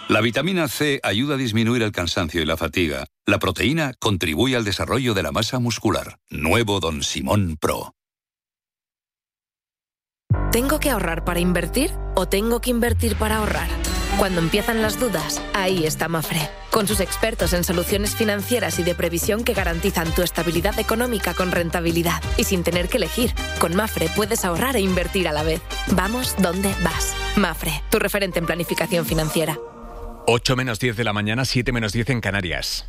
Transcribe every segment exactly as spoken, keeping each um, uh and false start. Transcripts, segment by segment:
La vitamina C ayuda a disminuir el cansancio y la fatiga. La proteína contribuye al desarrollo de la masa muscular. Nuevo Don Simón Pro. ¿Tengo que ahorrar para invertir o tengo que invertir para ahorrar? Cuando empiezan las dudas, ahí está Mafre, con sus expertos en soluciones financieras y de previsión que garantizan tu estabilidad económica con rentabilidad y sin tener que elegir. Con Mafre puedes ahorrar e invertir a la vez. Vamos donde vas. Mafre, tu referente en planificación financiera. ocho menos diez de la mañana, siete menos diez en Canarias.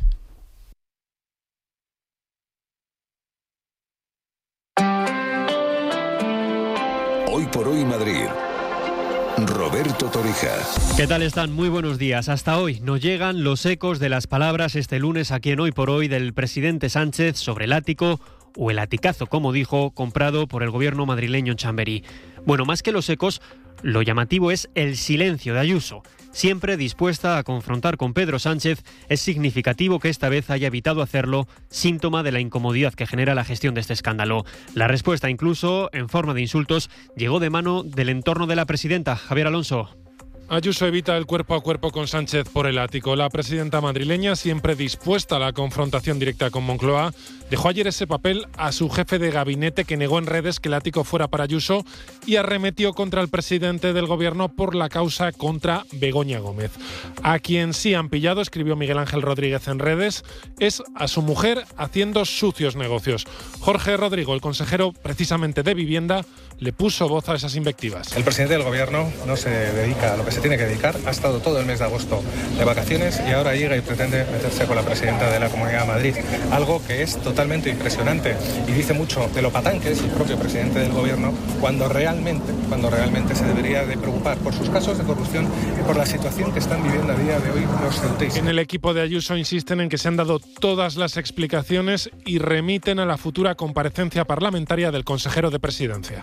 Hoy por hoy Madrid. Roberto Torija. ¿Qué tal están? Muy buenos días. Hasta hoy nos llegan los ecos de las palabras este lunes aquí en Hoy por Hoy del presidente Sánchez sobre el ático o el aticazo, como dijo, comprado por el gobierno madrileño en Chamberí. Bueno, más que los ecos, lo llamativo es el silencio de Ayuso. Siempre dispuesta a confrontar con Pedro Sánchez, es significativo que esta vez haya evitado hacerlo, síntoma de la incomodidad que genera la gestión de este escándalo. La respuesta, incluso en forma de insultos, llegó de mano del entorno de la presidenta. Javier Alonso. Ayuso evita el cuerpo a cuerpo con Sánchez por el ático. La presidenta madrileña, siempre dispuesta a la confrontación directa con Moncloa, dejó ayer ese papel a su jefe de gabinete, que negó en redes que el ático fuera para Ayuso y arremetió contra el presidente del gobierno por la causa contra Begoña Gómez. A quien sí han pillado, escribió Miguel Ángel Rodríguez en redes, es a su mujer haciendo sucios negocios. Jorge Rodrigo, el consejero precisamente de Vivienda, le puso voz a esas invectivas. El presidente del gobierno no se dedica a lo que se tiene que dedicar. Ha estado todo el mes de agosto de vacaciones y ahora llega y pretende meterse con la presidenta de la Comunidad de Madrid. Algo que es totalmente impresionante y dice mucho de lo patán que es el propio presidente del gobierno cuando realmente, cuando realmente se debería de preocupar por sus casos de corrupción y por la situación que están viviendo a día de hoy los ceutíes. En el equipo de Ayuso insisten en que se han dado todas las explicaciones y remiten a la futura comparecencia parlamentaria del consejero de Presidencia.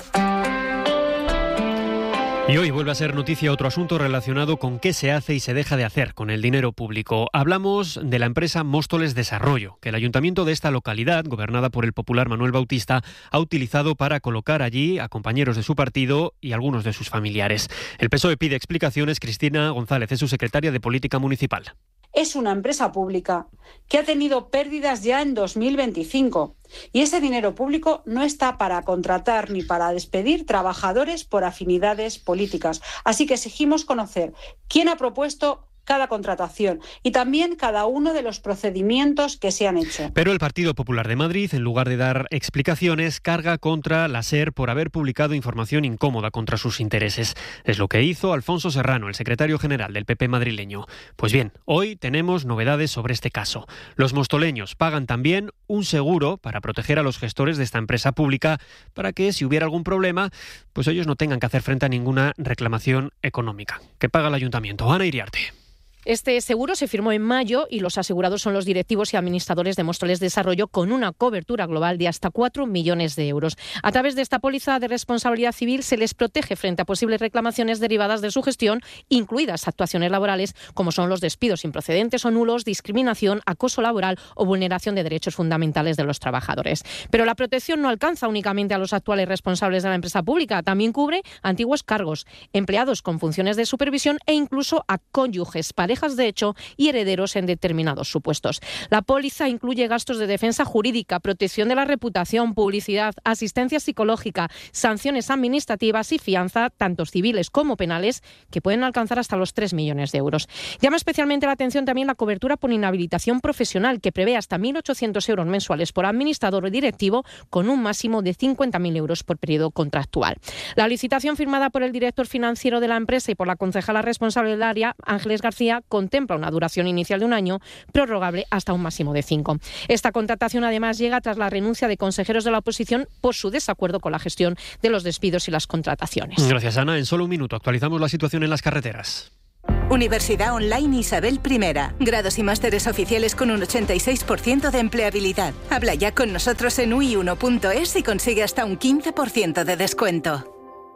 Y hoy vuelve a ser noticia otro asunto relacionado con qué se hace y se deja de hacer con el dinero público. Hablamos de la empresa Móstoles Desarrollo, que el ayuntamiento de esta localidad, gobernada por el popular Manuel Bautista, ha utilizado para colocar allí a compañeros de su partido y algunos de sus familiares. El P S O E pide explicaciones. Cristina González es su secretaria de Política Municipal. Es una empresa pública que ha tenido pérdidas ya en dos mil veinticinco y ese dinero público no está para contratar ni para despedir trabajadores por afinidades políticas. Así que exigimos conocer quién ha propuesto cada contratación y también cada uno de los procedimientos que se han hecho. Pero el Partido Popular de Madrid, en lugar de dar explicaciones, carga contra la SER por haber publicado información incómoda contra sus intereses. Es lo que hizo Alfonso Serrano, el secretario general del P P madrileño. Pues bien, hoy tenemos novedades sobre este caso. Los mostoleños pagan también un seguro para proteger a los gestores de esta empresa pública para que, si hubiera algún problema, pues ellos no tengan que hacer frente a ninguna reclamación económica. Que paga el ayuntamiento. Ana Iriarte. Este seguro se firmó en mayo y los asegurados son los directivos y administradores de Móstoles Desarrollo, con una cobertura global de hasta cuatro millones de euros. A través de esta póliza de responsabilidad civil se les protege frente a posibles reclamaciones derivadas de su gestión, incluidas actuaciones laborales como son los despidos improcedentes o nulos, discriminación, acoso laboral o vulneración de derechos fundamentales de los trabajadores. Pero la protección no alcanza únicamente a los actuales responsables de la empresa pública, también cubre antiguos cargos, empleados con funciones de supervisión e incluso a cónyuges, parejas de hecho y herederos en determinados supuestos. La póliza incluye gastos de defensa jurídica, protección de la reputación, publicidad, asistencia psicológica, sanciones administrativas y fianza, tanto civiles como penales, que pueden alcanzar hasta los tres millones de euros. Llama especialmente la atención también la cobertura por inhabilitación profesional, que prevé hasta mil ochocientos euros mensuales por administrador o directivo, con un máximo de cincuenta mil euros por periodo contractual. La licitación firmada por el director financiero de la empresa y por la concejala responsable del área, Ángeles García, contempla una duración inicial de un año, prorrogable hasta un máximo de cinco. Esta contratación además llega tras la renuncia de consejeros de la oposición por su desacuerdo con la gestión de los despidos y las contrataciones. Gracias, Ana. En solo un minuto actualizamos la situación en las carreteras. Universidad Online Isabel I. Grados y másteres oficiales con un ochenta y seis por ciento de empleabilidad. Habla ya con nosotros en u i uno punto es y consigue hasta un quince por ciento de descuento.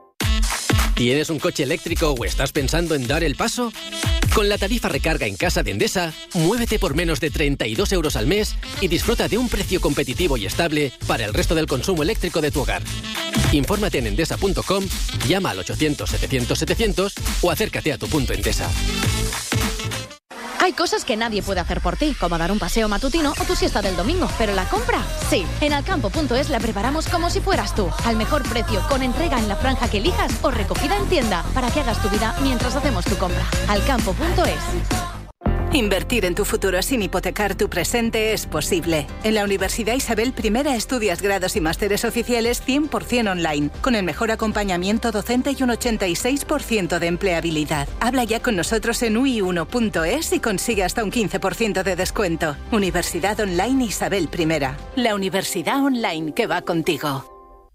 ¿Tienes un coche eléctrico o estás pensando en dar el paso? Con la tarifa recarga en casa de Endesa, muévete por menos de treinta y dos euros al mes y disfruta de un precio competitivo y estable para el resto del consumo eléctrico de tu hogar. Infórmate en endesa punto com, llama al ochocientos setecientos setecientos o acércate a tu punto Endesa. Hay cosas que nadie puede hacer por ti, como dar un paseo matutino o tu siesta del domingo, pero la compra, sí. En alcampo punto es la preparamos como si fueras tú, al mejor precio, con entrega en la franja que elijas o recogida en tienda, para que hagas tu vida mientras hacemos tu compra. alcampo punto es. Invertir en tu futuro sin hipotecar tu presente es posible. En la Universidad Isabel I estudias grados y másteres oficiales cien por ciento online, con el mejor acompañamiento docente y un ochenta y seis por ciento de empleabilidad. Habla ya con nosotros en u i uno punto es y consigue hasta un quince por ciento de descuento. Universidad Online Isabel I. La universidad online que va contigo.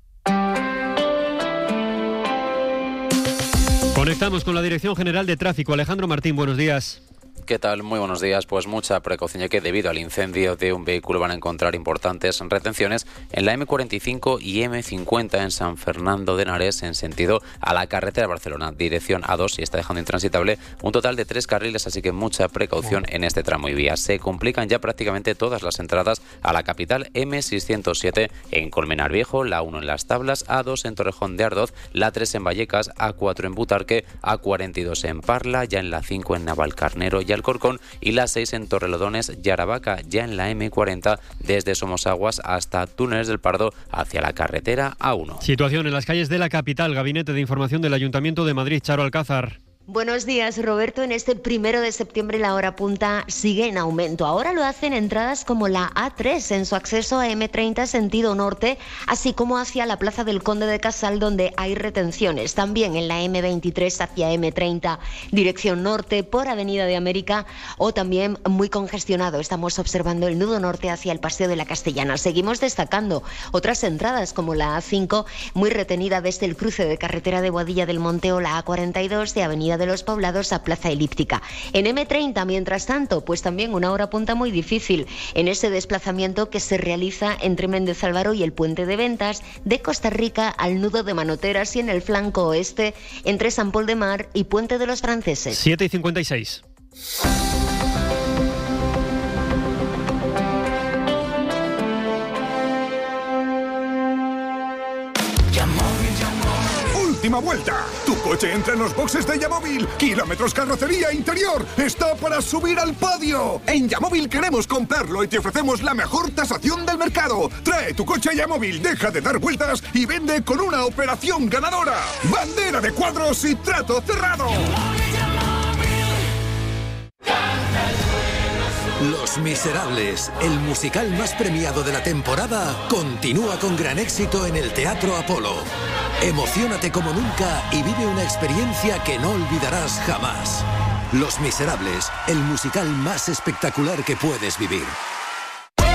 Conectamos con la Dirección General de Tráfico. Alejandro Martín, buenos días. ¿Qué tal? Muy buenos días. Pues mucha precaución, ya que debido al incendio de un vehículo van a encontrar importantes retenciones en la eme cuarenta y cinco y eme cincuenta en San Fernando de Henares en sentido a la carretera de Barcelona, dirección A dos, y está dejando intransitable un total de tres carriles, así que mucha precaución en este tramo y vía. Se complican ya prácticamente todas las entradas a la capital, eme seiscientos siete en Colmenar Viejo, la uno en Las Tablas, A dos en Torrejón de Ardoz, la tres en Vallecas, A cuatro en Butarque, A cuarenta y dos en Parla, ya en la cinco en Navalcarnero y Alcorcón, y la seis en Torrelodones y Aravaca, ya en la eme cuarenta desde Somosaguas hasta Túneles del Pardo hacia la carretera A uno. Situación en las calles de la capital. Gabinete de Información del Ayuntamiento de Madrid. Charo Alcázar. Buenos días, Roberto. En este primero de septiembre la hora punta sigue en aumento. Ahora lo hacen entradas como la A tres en su acceso a eme treinta sentido norte, así como hacia la Plaza del Conde de Casal, donde hay retenciones. También en la eme veintitrés hacia eme treinta dirección norte por Avenida de América, o también muy congestionado. Estamos observando el nudo norte hacia el Paseo de la Castellana. Seguimos destacando otras entradas como la A cinco, muy retenida desde el cruce de carretera de Boadilla del Monte, o la A cuarenta y dos de Avenida de los Poblados a Plaza Elíptica. En eme treinta, mientras tanto, pues también una hora punta muy difícil en ese desplazamiento que se realiza entre Méndez Álvaro y el Puente de Ventas, de Costa Rica al nudo de Manoteras, y en el flanco oeste entre San Pol de Mar y Puente de los Franceses. siete y cincuenta y seis. Última vuelta. Tu coche entra en los boxes de Yamóvil. Kilómetros, carrocería, interior. Está para subir al podio. En Yamóvil queremos comprarlo y te ofrecemos la mejor tasación del mercado. Trae tu coche a Yamóvil, deja de dar vueltas y vende con una operación ganadora. Bandera de cuadros y trato cerrado. Los Miserables, el musical más premiado de la temporada, continúa con gran éxito en el Teatro Apolo. Emociónate como nunca y vive una experiencia que no olvidarás jamás. Los Miserables, el musical más espectacular que puedes vivir.